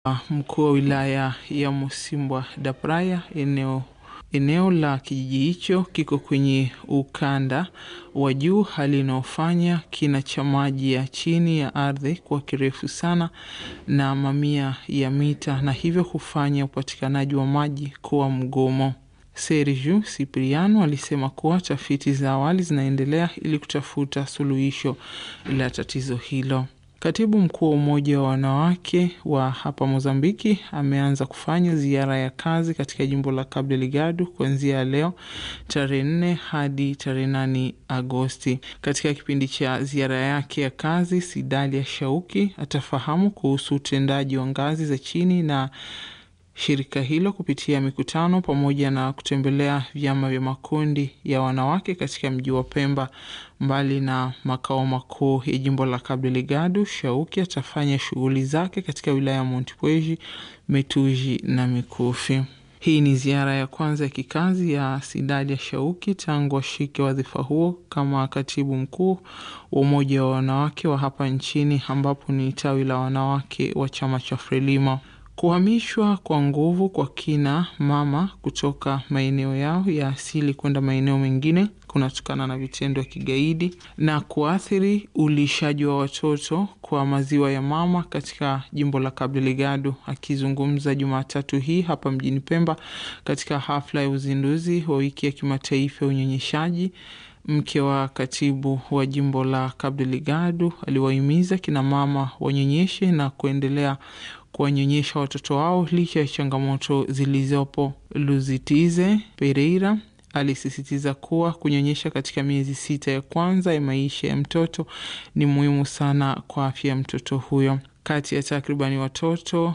Mkuu wa wilaya ya Mosimbwa da Praia, eneo la kijiji hicho kiko kwenye ukanda wa juu, hali inayofanya kina cha maji ya chini ya ardhi kwa kirefu sana na mamia ya mita, na hivyo kufanya upatikanaji wa maji kuwa mgomo. Sergio Cipriano alisema kuwa tafiti za awali zinaendelea ili kutafuta suluhisho la tatizo hilo. Katibu mkuu wa Umoja wa Wanawake wa hapa Mozambiki ameanza kufanya ziara ya kazi katika jimbo la Cabo Delgado kuanzia leo tarehe 4 hadi tarehe 8 Agosti. Katika kipindi cha ziara yake ya kazi, Sidalia Shauki atafahamu kuhusu utendaji wa ngazi za chini na shirika hilo kupitia mikutano pamoja na kutembelea vyama vya makundi ya wanawake katika mji wa Pemba. Mbali na makao makuu ya jimbo la Cabo Delgado, Shauki atafanya shughuli zake katika wilaya ya Montepuez, Metuji na Mikufi. Hii ni ziara ya kwanza ya kikazi ya Sidalia Shauki tangu ashike wadhifa huo kama katibu mkuu wa Umoja wa Wanawake wa hapa nchini, ambapo ni tawi la wanawake wa chama cha Frelimo. Kuhamishwa kwa nguvu kwa kina mama kutoka maeneo yao ya asili kwenda maeneo mengine kunatokana na vitendo ya kigaidi na kuathiri ulishaji wa watoto kwa maziwa ya mama katika jimbo la Cabo Delgado. Akizungumza Jumatatu hii hapa mjini Pemba katika hafla ya uzinduzi wa wiki ya kimataifa ya unyonyeshaji, mke wa katibu wa jimbo la Cabo Delgado aliwahimiza kina mama wanyonyeshe na kuendelea kuwanyonyesha watoto wao licha ya changamoto zilizopo. Luzitize Pereira alisisitiza kuwa kunyonyesha katika miezi 6 ya kwanza ya maisha ya mtoto ni muhimu sana kwa afya ya mtoto huyo. Kati ya takribani watoto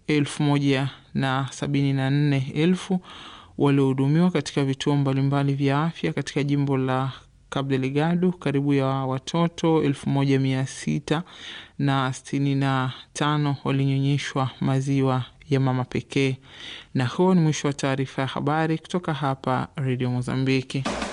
174,000 waliohudumiwa katika vituo mbalimbali vya afya katika jimbo la Cabo Delgado, karibu ya watoto 1665 walinyonyeshwa maziwa ya mama pekee. Na huo ni mwisho wa taarifa ya habari kutoka hapa Radio Mozambiki.